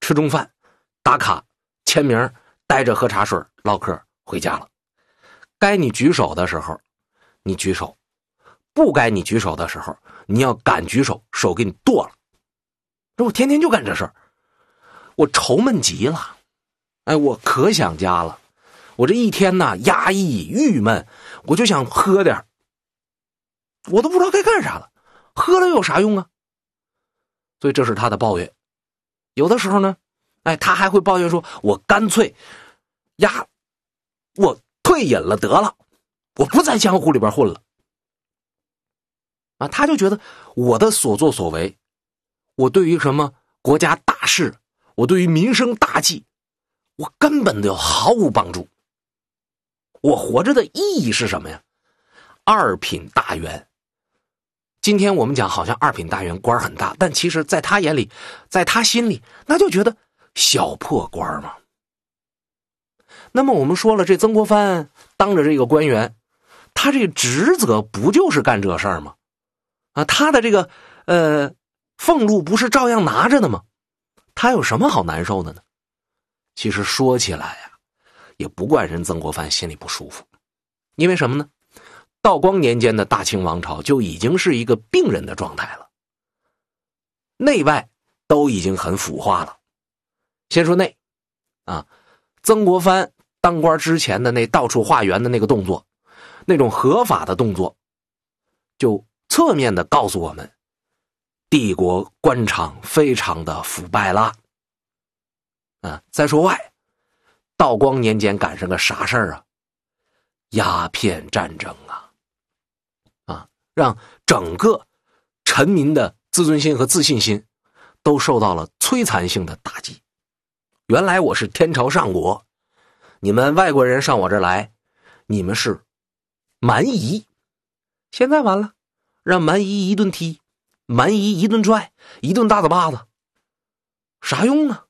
吃中饭，打卡，签名，带着喝茶水唠嗑回家了。该你举手的时候你举手，不该你举手的时候你要敢举手，手给你剁了。这我天天就干这事儿，我愁闷极了。我可想家了，我这一天呢压抑郁闷，我就想喝点，我都不知道该干啥了，喝了有啥用啊？所以这是他的抱怨。有的时候呢他还会抱怨说，我干脆我退隐了得了，我不在江湖里边混了。他就觉得我的所作所为，我对于什么国家大事，我对于民生大计，我根本就毫无帮助。我活着的意义是什么呀？二品大员。今天我们讲好像二品大员官很大，但其实在他眼里，在他心里，那就觉得小破官嘛。那么我们说了，这曾国藩当着这个官员，他这个职责不就是干这事儿吗？他的这个俸禄不是照样拿着的吗？他有什么好难受的呢？其实说起来也不怪人曾国藩心里不舒服。因为什么呢？道光年间的大清王朝就已经是一个病人的状态了，内外都已经很腐化了。先说内曾国藩当官之前的那到处化缘的那个动作，那种合法的动作，就侧面的告诉我们，帝国官场非常的腐败了。再说外，道光年间赶上个啥事儿啊？鸦片战争让整个臣民的自尊心和自信心都受到了摧残性的打击。原来我是天朝上国，你们外国人上我这儿来，你们是蛮夷，现在完了，让蛮夷一顿踢，蛮夷一顿拽，一顿大嘴巴子，啥用啊？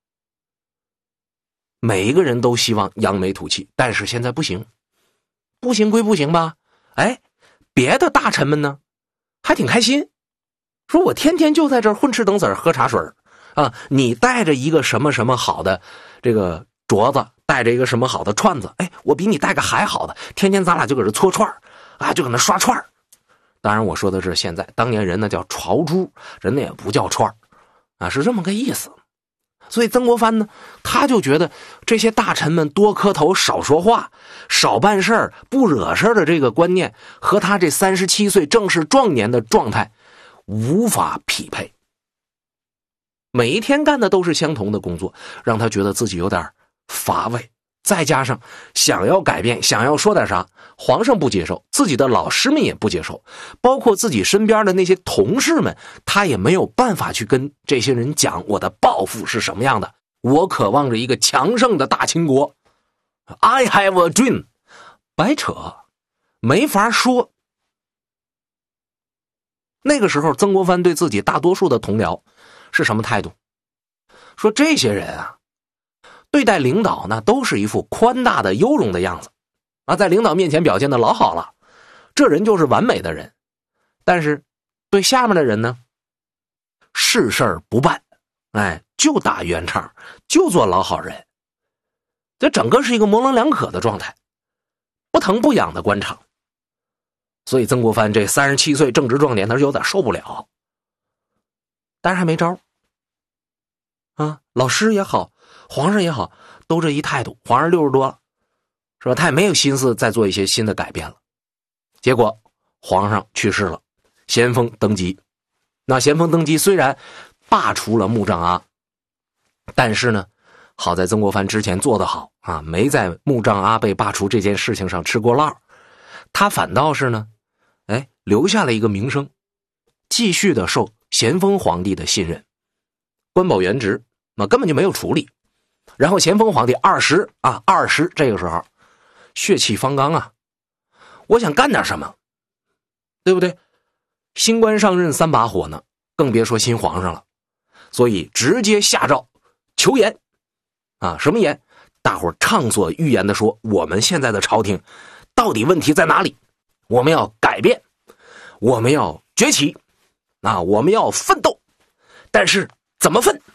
每一个人都希望扬眉吐气，但是现在不行，不行归不行吧，别的大臣们呢还挺开心，说我天天就在这儿混吃等死喝茶水你带着一个什么什么好的这个镯子，带着一个什么好的串子，我比你带个还好的，天天咱俩就搁这搓串就搁那刷串。当然我说的是现在，当年人那叫朝珠，人那也不叫串是这么个意思。所以曾国藩呢，他就觉得这些大臣们多磕头少说话，少办事儿不惹事儿的这个观念和他这37岁正是壮年的状态无法匹配。每一天干的都是相同的工作，让他觉得自己有点乏味。再加上想要改变，想要说点啥，皇上不接受，自己的老师们也不接受，包括自己身边的那些同事们，他也没有办法去跟这些人讲我的抱负是什么样的。我渴望着一个强盛的大清国， I have a dream， 白扯，没法说。那个时候曾国藩对自己大多数的同僚是什么态度？说这些人对待领导呢都是一副宽大的优容的样子在领导面前表现的老好了，这人就是完美的人。但是对下面的人呢，是事儿不办，就打圆场，就做老好人。这整个是一个模棱两可的状态，不疼不痒的官场。所以曾国藩这37岁正值壮年，他是有点受不了，但是还没招老师也好，皇上也好，都这一态度。皇上60多了，是吧？他也没有心思再做一些新的改变了。结果皇上去世了，咸丰登基。那咸丰登基虽然罢除了穆彰阿，但是呢，好在曾国藩之前做得好没在穆彰阿被罢除这件事情上吃过烙，他反倒是呢留下了一个名声，继续的受咸丰皇帝的信任，官保原职根本就没有处理。然后咸丰皇帝20这个时候血气方刚我想干点什么，对不对？新官上任3把火呢，更别说新皇上了。所以直接下诏求严什么严？大伙畅所欲言的说，我们现在的朝廷到底问题在哪里？我们要改变，我们要崛起我们要奋斗，但是怎么奋？